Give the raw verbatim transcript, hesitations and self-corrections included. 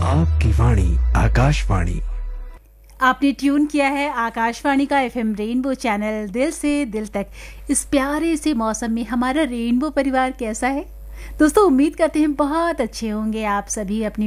आपकी वाणी आकाशवाणी। आपने ट्यून किया है आकाशवाणी का एफएम रेनबो चैनल। दिल से दिल तक इस प्यारे से मौसम में हमारा रेनबो परिवार कैसा है दोस्तों? उम्मीद करते हैं बहुत अच्छे होंगे आप सभी। अपनी